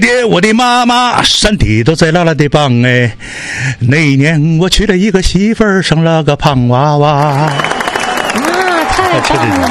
爹，我的妈妈身体都在拉拉的棒哎。那一年我娶了一个媳妇儿，生了个胖娃娃。 啊，太棒了！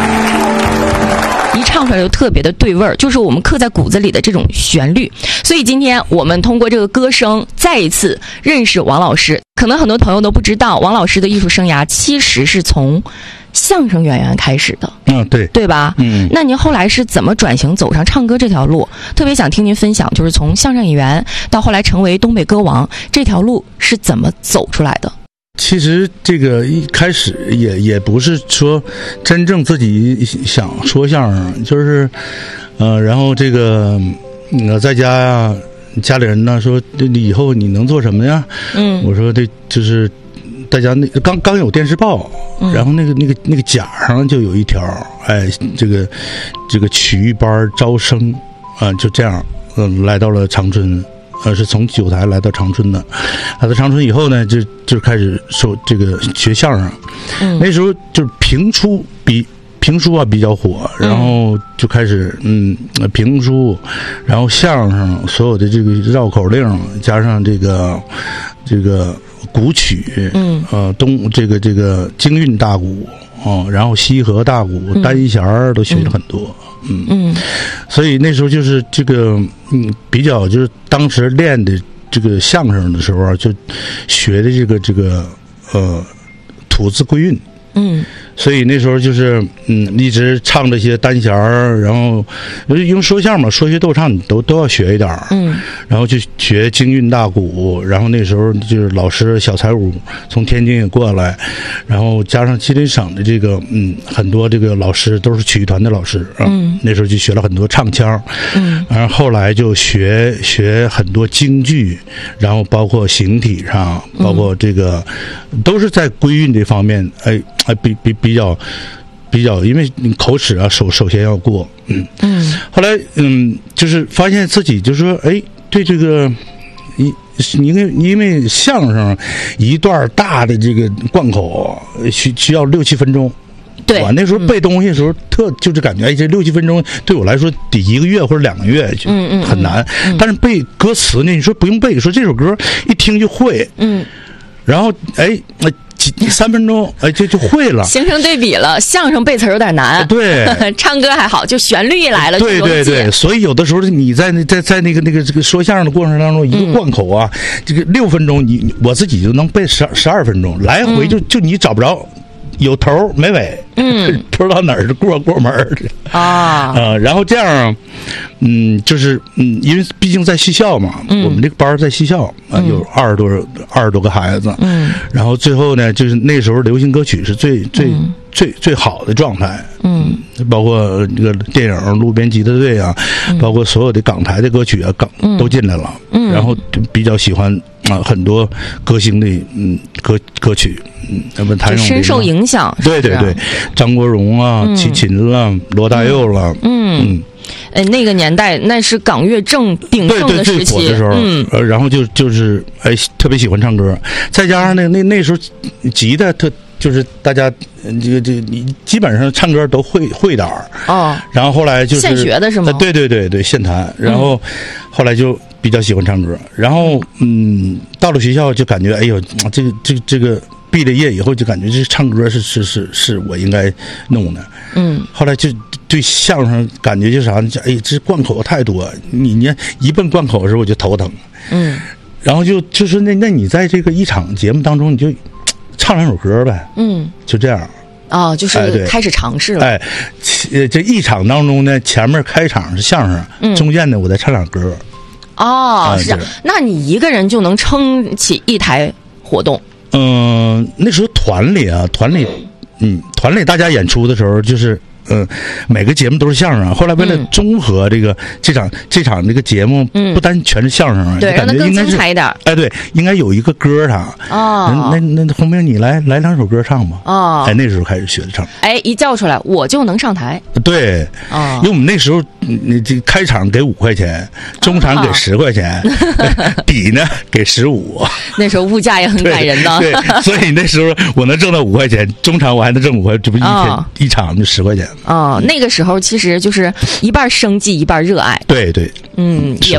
一唱出来就特别的对味儿，就是我们刻在骨子里的这种旋律。所以今天我们通过这个歌声再一次认识王老师。可能很多朋友都不知道，王老师的艺术生涯其实是从相声演员开始的。 对吧？那您后来是怎么转型走上唱歌这条路？特别想听您分享，就是从相声演员到后来成为东北歌王这条路是怎么走出来的？ 其实这个一开始也不是说真正自己想说相声，就是然后这个在家呀，家里人呢说以后你能做什么呀？我说这就是大家那刚有电视报，然后那个甲上就有一条，哎，这个曲艺班招生啊，就这样来到了长春。是从9台来到长春的，来到长春以后呢，就开始说这个学相声。那时候就是评书啊比较火，然后就开始评书，然后相声所有的这个绕口令，加上这个古曲，这个京韵大鼓。然后西河大鼓、单弦儿都学了很多，所以那时候就是这个比较就是当时练的这个相声的时候就学的这个吐字归韵，所以那时候就是一直唱这些单弦儿，然后因为说相声嘛，说学逗唱你都要学一点儿，然后就学京韵大鼓，然后那时候就是老师小彩舞从天津也过来，然后加上吉林省的这个很多这个老师都是曲艺团的老师啊，那时候就学了很多唱腔，然后后来就学很多京剧，然后包括形体上，包括这个都是在归韵这方面，比较，因为你口齿啊首先要过，后来就是发现自己就是说，哎，对这个因为相声一段大的这个贯口需要6-7分钟。 对， 我那时候背东西的时候就是感觉，哎，这6-7分钟对我来说得1个月或者2个月就很难。但是背歌词呢，你说不用背，说这首歌一听就会，然后3分钟，哎，就会了， 形成对比了。相声背词有点难，对，唱歌还好，就旋律一来了， 对，所以有的时候你在那个这个说相声的过程当中，一个贯口啊，这个6分钟，我自己就能背12分钟，来回就你找不着。有头没尾，不知道哪儿是过门的然后这样，就是因为毕竟在戏校嘛，我们这个班在戏校有20多个孩子，然后最后呢，就是那时候流行歌曲是最好的状态，包括这个电影《路边吉他队》啊，包括所有的港台的歌曲啊，都进来了，然后比较喜欢很多歌星的歌曲，那么台上深受影响， 对，张国荣啊，齐秦了，罗大佑了， 那个年代那是港乐正鼎盛的时期， 最火的时候，然后就是特别喜欢唱歌，再加上那时候吉他就是大家这你基本上唱歌都会点儿然后后来就是现学的是吗？ 对，现弹，然后后来就比较喜欢唱歌，然后到了学校就感觉哎呦，这个毕了业以后就感觉这唱歌是我应该弄的，后来就对相声感觉就啥呢？哎，这贯口太多，你一奔贯口的时候我就头疼，然后就是那你在这个一场节目当中你就唱2首歌呗，就这样。 就是开始尝试了。 这一场当中呢，前面开场是相声，中间呢我再唱2歌。 是啊，那你一个人就能撑起一台活动？ 那时候团里大家演出的时候就是。每个节目都是相声，后来为了综合这场这个节目，不单全是相声， 对， 感觉应该是让它更精彩一点。 对，应该有一个歌啥。那红兵你来2首歌唱吧。那时候开始学的唱。 一叫出来我就能上台。 对，因为我们那时候你这开场给5块钱，中场给10块钱，底呢给15。那时候物价也很感人的。 对，所以那时候我能挣到5块钱，中场我还能挣5块，这不一场就10块钱。 那个时候其实就是一半生计一半热爱。 对， 也